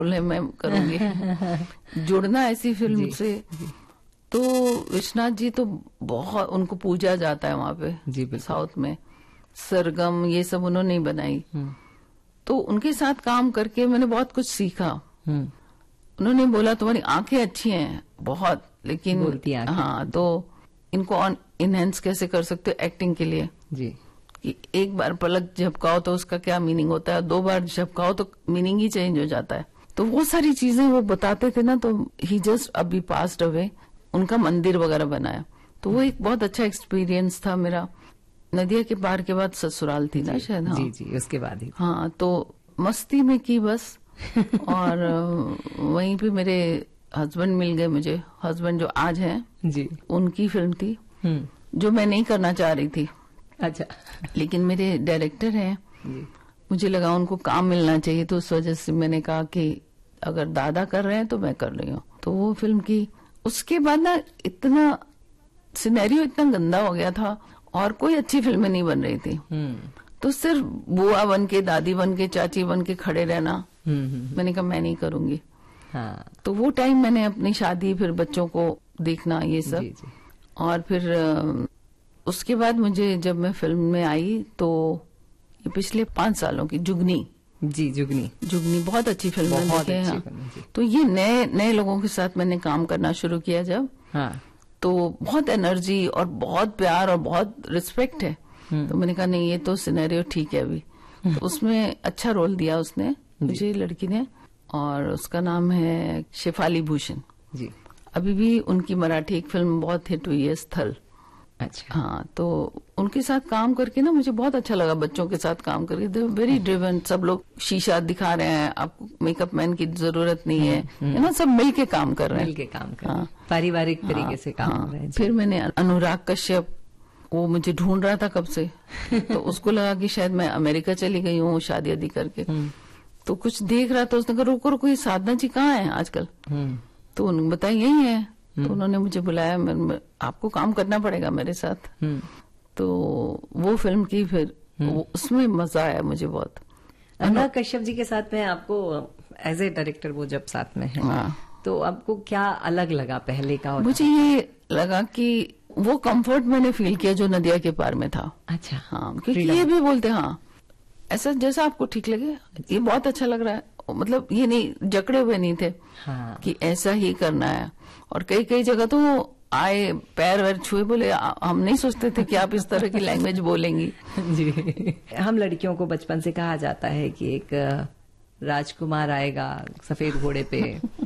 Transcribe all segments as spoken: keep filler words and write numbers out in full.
Role है मैं करूंगी। जुड़ना ऐसी फिल्म जी, से जी। तो विश्वनाथ जी तो बहुत उनको पूजा जाता है वहां पे जी, बिल्कुल। साउथ में। सरगम ये सब उन्होंने ही बनाई। हम्म, तो उनके साथ काम करके मैंने बहुत कुछ सीखा। हम्म। उन्होंने बोला तुम्हारी आंखें अच्छी हैं बहुत, लेकिन बोलती आंखें। हाँ तो इनको ऑन इनहेंस कैसे कर सकते हो एक्टिंग के लिए, जी। कि एक बार पलक झपकाओ तो उसका क्या मीनिंग होता है, दो बार झपकाओ तो मीनिंग ही चेंज हो जाता है। तो वो सारी चीजें वो बताते थे ना, तो ही जस्ट अभी पास्ड अवे, उनका मंदिर वगैरह बनाया। तो वो एक बहुत अच्छा एक्सपीरियंस था मेरा। नदिया के पार के बाद ससुराल थी ना शायद। हाँ जी जी, उसके बाद ही। हाँ, तो मस्ती में की बस। और अ, वहीं पे मेरे हस्बैंड मिल गए मुझे, हस्बैंड जो आज हैं। जी। उनकी फिल्म थी हम्म। जो मैं नहीं करना चाह रही थी, अच्छा। लेकिन मेरे डायरेक्टर हैं, जी। मुझे लगा उनको काम मिलना चाहिए, तो उस वजह से मैंने कहा कि अगर दादा कर रहे हैं तो मैं कर रही हूँ। तो वो फिल्म की। उसके बाद ना इतना सिनेरियो इतना गंदा हो गया था और कोई अच्छी फिल्में नहीं बन रही थी। हम्म, तो सिर्फ बुआ बन के, दादी बन के, चाची बन के खड़े रहना, हम्म, हम्म। मैंने कहा मैं नहीं करूंगी। हाँ। तो वो टाइम मैंने अपनी शादी, फिर बच्चों को देखना, ये सब। जी जी। और फिर अ, उसके बाद मुझे जब मैं फिल्म में आई तो ये पिछले पांच सालों की जुगनी। जी, जुगनी। जुगनी बहुत अच्छी फिल्म है, बहुत देखे हैं, अच्छी हाँ। फिल्म, जी। तो ये नए नए लोगों के साथ मैंने काम करना शुरू किया जब, हाँ। तो बहुत एनर्जी और बहुत प्यार और बहुत रिस्पेक्ट है। तो मैंने कहा नहीं, ये तो सिनेरियो ठीक है अभी। तो उसमें अच्छा रोल दिया उसने मुझे, लड़की ने, और उसका नाम है शेफाली भूषण। जी। अभी भी उनकी मराठी एक फिल्म बहुत हिट हुई है, स्थल। अच्छा। हाँ, तो उनके साथ काम करके ना मुझे बहुत अच्छा लगा। बच्चों के साथ काम करके, दे वेरी ड्रिवन। सब लोग शीशा दिखा रहे हैं, आपको मेकअप मैन की जरूरत नहीं है, है ना, सब मिल के काम कर रहे हैं, मिल के काम कर, हाँ, पारिवारिक तरीके हाँ, से काम हाँ। हो रहा है। जी। फिर मैंने अनुराग कश्यप, वो मुझे ढूंढ रहा था कब से। तो उसको लगा कि शायद मैं अमेरिका चली गई हूँ शादी आदि करके। तो कुछ देख रहा था, उसने कहा रुको रुको, ये साधना जी कहाँ है आजकल। हम्म, तो उन्होंने बताया यही है। तो उन्होंने मुझे बुलाया, मैं, मैं, आपको काम करना पड़ेगा मेरे साथ। हम्म। तो वो फिल्म की, फिर वो, उसमें मजा आया मुझे बहुत। अनुराग कश्यप जी के साथ में आपको एज ए डायरेक्टर वो जब साथ में है, हाँ, तो आपको क्या अलग लगा पहले का? और मुझे ये लगा कि वो कंफर्ट मैंने फील किया जो नदिया के पार में था। अच्छा। हाँ, क्योंकि Freedom। ये भी बोलते हाँ, ऐसा जैसा आपको ठीक लगे, ये बहुत अच्छा लग रहा है, मतलब ये नहीं जकड़े हुए नहीं थे। हाँ। कि ऐसा ही करना है। और कई कई जगह तो आए, पैर वैर छुए, बोले आ, हम नहीं सोचते थे कि आप इस तरह की लैंग्वेज बोलेंगी। जी। हम लड़कियों को बचपन से कहा जाता है कि एक राजकुमार आएगा सफेद घोड़े पे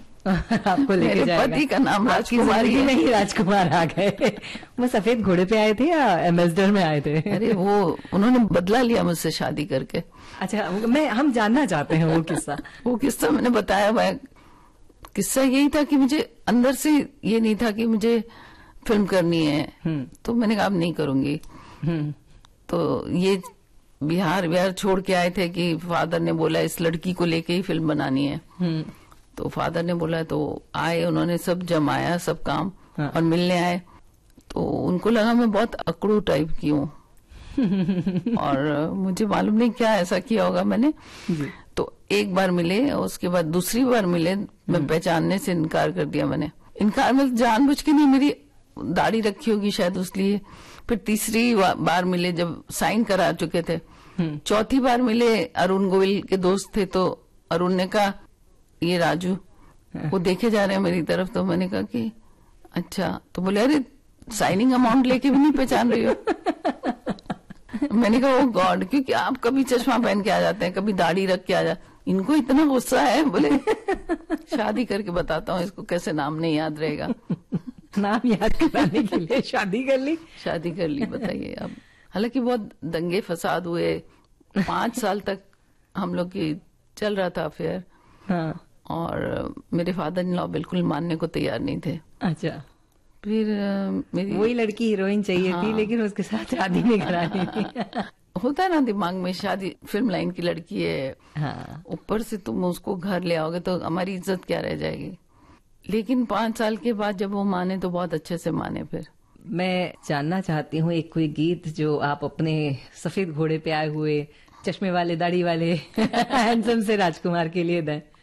आपको लेके मेरे जाएगा। पति का नाम राजकुमार ही है। नहीं, राजकुमार आ गए। वो सफेद घोड़े पे आए थे या एम्बेसडर में आए थे? अरे वो उन्होंने बदला लिया मुझसे शादी करके। अच्छा, मैं हम जानना चाहते हैं वो किस्सा। वो किस्सा मैंने बताया। मैं किस्सा यही था कि मुझे अंदर से ये नहीं था कि मुझे फिल्म करनी है। तो मैंने कहा अब नहीं करूंगी। तो ये बिहार बिहार छोड़ के आए थे कि फादर ने बोला इस लड़की को लेके ही फिल्म बनानी है। तो फादर ने बोला, तो आए, उन्होंने सब जमाया, सब काम। हाँ। और मिलने आए तो उनको लगा मैं बहुत अकड़ू टाइप की हूँ। और मुझे मालूम नहीं क्या ऐसा किया होगा मैंने। तो एक बार मिले, उसके बाद दूसरी बार मिले, मैं पहचानने से इनकार कर दिया मैंने। इनकार में जानबूझ के नहीं, मेरी दाढ़ी रखी होगी शायद उसलिए। फिर तीसरी बार मिले जब साइन करा चुके थे। चौथी बार मिले, अरुण गोविल के दोस्त थे, तो अरुण ने कहा ये राजू, वो देखे जा रहे हैं मेरी तरफ। तो मैंने कहा कि अच्छा। तो बोले अरे साइनिंग अमाउंट लेके भी नहीं पहचान रही हो। मैंने कहा ओ गॉड, क्योंकि आप कभी चश्मा पहन के आ जाते हैं, कभी दाढ़ी रख के आ जाते, इनको इतना गुस्सा है। बोले शादी करके बताता हूँ इसको कैसे नाम नहीं याद रहेगा। नाम याद कराने के लिए शादी कर ली। शादी कर ली, बताइए अब। हालांकि बहुत दंगे फसाद हुए, पांच साल तक हम लोग की चल रहा था अफेयर। हाँ। और मेरे फादर इन लॉ बिल्कुल मानने को तैयार नहीं थे। अच्छा। फिर मेरी वही लड़की हीरोइन चाहिए हाँ। थी, लेकिन उसके साथ शादी नहीं करानी। होता है ना दिमाग में, शादी फिल्म लाइन की लड़की है, हाँ। ऊपर से तुम उसको घर ले आओगे तो हमारी इज्जत क्या रह जाएगी। लेकिन पांच साल के बाद जब वो माने तो बहुत अच्छे से माने। फिर मैं जानना चाहती हूँ एक कोई गीत जो आप अपने सफेद घोड़े पे आए हुए चश्मे वाले दाढ़ी वाले हैंडसम से राजकुमार के लिए दें।